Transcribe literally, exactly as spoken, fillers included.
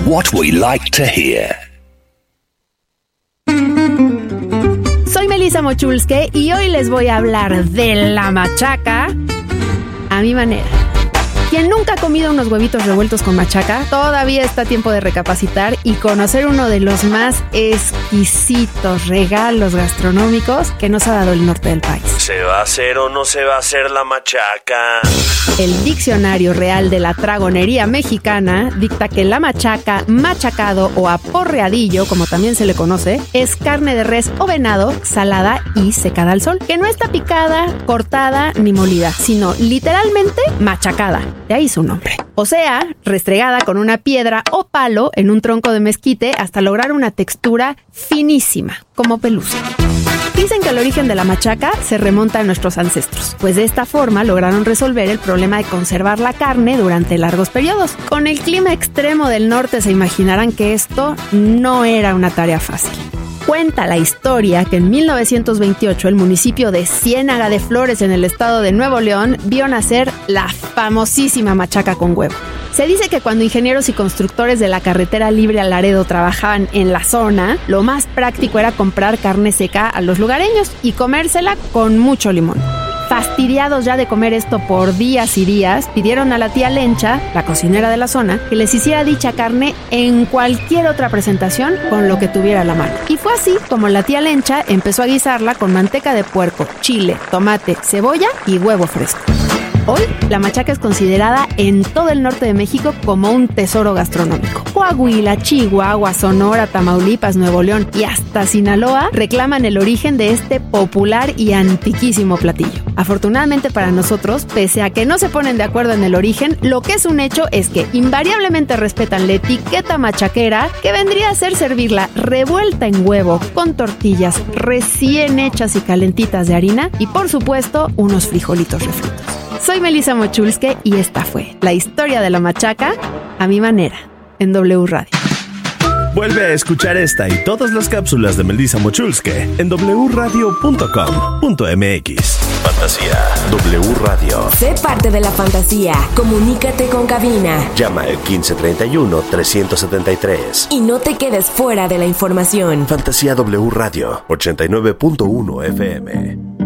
what we like to hear. Soy Melissa Mochulske y hoy les voy a hablar de la machaca a mi manera. Quien nunca ha comido unos huevitos revueltos con machaca, todavía está a tiempo de recapacitar y conocer uno de los más exquisitos regalos gastronómicos que nos ha dado el norte del país. ¿Se va a hacer o no se va a hacer la machaca? El Diccionario Real de la Tragonería Mexicana dicta que la machaca, machacado o aporreadillo, como también se le conoce, es carne de res o venado salada y secada al sol, que no está picada, cortada ni molida, sino literalmente machacada. De ahí su nombre. O sea, restregada con una piedra o palo en un tronco de mezquite hasta lograr una textura finísima, como pelusa. Dicen que el origen de la machaca se remonta a nuestros ancestros, pues de esta forma lograron resolver el problema de conservar la carne durante largos periodos. Con el clima extremo del norte se imaginarán que esto no era una tarea fácil. Cuenta la historia que en mil novecientos veintiocho el municipio de Ciénaga de Flores en el estado de Nuevo León vio nacer la famosísima machaca con huevo. Se dice que cuando ingenieros y constructores de la carretera libre a Laredo trabajaban en la zona, lo más práctico era comprar carne seca a los lugareños y comérsela con mucho limón. Fastidiados ya de comer esto por días y días, pidieron a la tía Lencha, la cocinera de la zona, que les hiciera dicha carne en cualquier otra presentación con lo que tuviera a la mano. Y fue así como la tía Lencha empezó a guisarla con manteca de puerco, chile, tomate, cebolla y huevo fresco. Hoy, la machaca es considerada en todo el norte de México como un tesoro gastronómico. Coahuila, Chihuahua, Sonora, Tamaulipas, Nuevo León y hasta Sinaloa reclaman el origen de este popular y antiquísimo platillo. Afortunadamente para nosotros, pese a que no se ponen de acuerdo en el origen, lo que es un hecho es que invariablemente respetan la etiqueta machaquera, que vendría a ser servirla revuelta en huevo, con tortillas recién hechas y calentitas de harina y, por supuesto, unos frijolitos refritos. Soy Melissa Mochulske y esta fue la historia de la machaca a mi manera, en W Radio. Vuelve a escuchar esta y todas las cápsulas de Melissa Mochulske en doble u radio punto com punto m x. Fantasía W Radio. Sé parte de la fantasía. Comunícate con cabina. Llama al quince treinta y uno, trescientos setenta y tres. Y no te quedes fuera de la información. Fantasía W Radio, ochenta y nueve punto uno F M.